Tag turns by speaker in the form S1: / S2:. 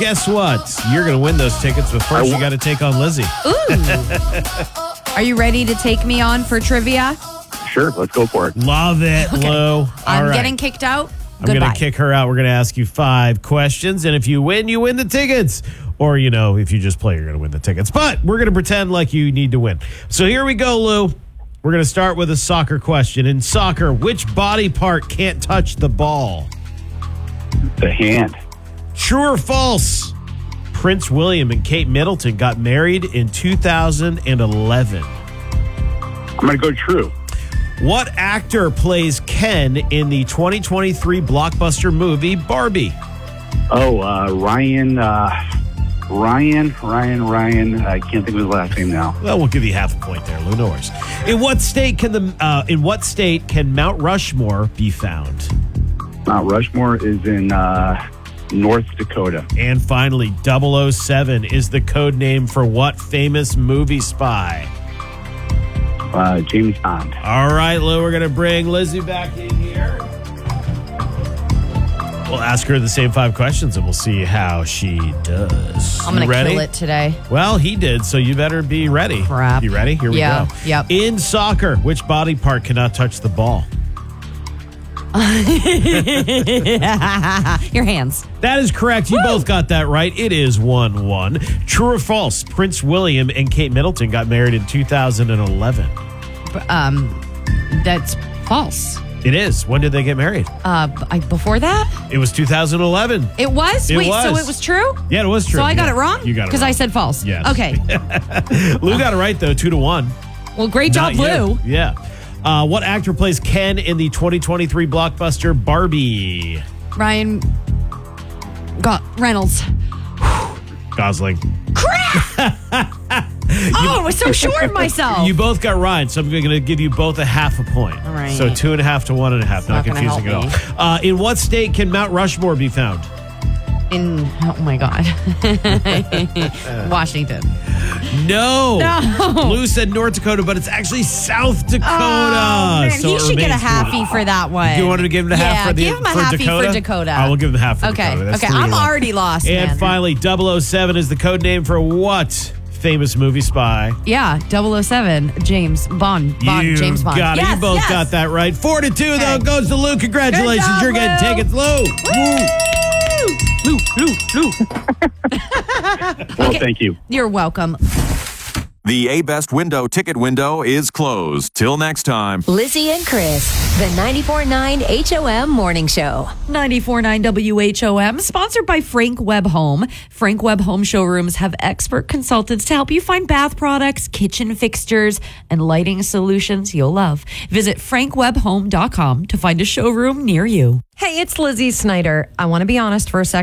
S1: guess what? You're going to win those tickets, but first you got to take on Lizzie.
S2: Ooh. Are you ready to take me on for trivia?
S3: Sure, let's go for it.
S1: Love it,
S2: Okay.
S1: Lou.
S2: I'm getting kicked out.
S1: I'm going
S2: Goodbye.
S1: to kick her out. We're going to ask you 5 questions, and if you win the tickets. Or, if you just play, you're going to win the tickets. But we're going to pretend like you need to win. So here we go, Lou. We're going to start with a soccer question. In soccer, which body part can't touch the ball?
S3: The hand.
S1: True or false? Prince William and Kate Middleton got married in 2011.
S3: I'm going to go true.
S1: What actor plays Ken in the 2023 blockbuster movie Barbie?
S3: Oh, Ryan. I can't think of his last name now.
S1: Well, we'll give you half a point there, Lou. No worries. In what state can Mount Rushmore be found?
S3: Mount Rushmore is in North Dakota.
S1: And finally, 007 is the code name for what famous movie spy?
S3: James Bond.
S1: All right, Lou, we're going to bring Lizzie back in here. We'll ask her the same 5 questions, and we'll see how she does.
S2: I'm going to kill it today.
S1: Well, he did, so you better be ready.
S2: Crap.
S1: You ready? Here we go.
S2: Yep.
S1: In soccer, which body part cannot touch the ball?
S2: Your hands.
S1: That is correct. You both got that right. It is 1-1. True or false? Prince William and Kate Middleton got married in 2011.
S2: That's false.
S1: It is. When did they get married?
S2: Before that?
S1: It was 2011.
S2: It was?
S1: It
S2: Wait,
S1: was.
S2: so it was true?
S1: Yeah, it was true.
S2: So I got
S1: Yeah.
S2: it wrong?
S1: You got it wrong.
S2: Because I said false.
S1: Yes.
S2: Okay.
S1: Lou got it right, though, 2-1.
S2: Well, great job,
S1: Not you.
S2: Lou.
S1: Yeah. What actor plays Ken in the 2023 blockbuster Barbie?
S2: Ryan Reynolds.
S1: Gosling.
S2: Crap! I was so sure of myself.
S1: You both got right, so I'm going to give you both a half a point.
S2: All right.
S1: So 2.5 to 1.5. Not
S2: gonna
S1: confusing at
S2: help
S1: all. In what state can Mount Rushmore be found?
S2: Oh my God. Washington.
S1: No.
S2: No.
S1: Lou said North Dakota, but it's actually South Dakota.
S2: Oh, man.
S1: So
S2: He
S1: it
S2: should get a
S1: remains
S2: halfie for that one.
S1: You wanted to give him a half for the
S2: give him a
S1: for
S2: halfie
S1: Dakota?
S2: for Dakota.
S1: I will give him a half for
S2: Okay.
S1: Dakota. That's
S2: Okay. I'm
S1: 3-1.
S2: already lost,
S1: And
S2: man.
S1: finally, 007 is the code name for what famous movie spy?
S2: Yeah, 007, James Bond.
S1: You
S2: James Bond.
S1: got it.
S2: Yes,
S1: You both
S2: yes.
S1: got that right. 4-2, though,
S2: Okay.
S1: goes to Lou. Congratulations.
S2: Good job,
S1: You're getting
S2: Lou.
S1: tickets, Lou. Lou.
S3: Well, thank you.
S2: You're welcome.
S4: The A-Best Window ticket window is closed. Till next time.
S5: Lizzie and Chris, the 94.9 HOM Morning Show.
S2: 94.9 WHOM, sponsored by Frank Webb Home. Frank Webb Home showrooms have expert consultants to help you find bath products, kitchen fixtures, and lighting solutions you'll love. Visit frankwebbhome.com to find a showroom near you.
S6: Hey, it's Lizzie Snyder. I want to be honest for a second.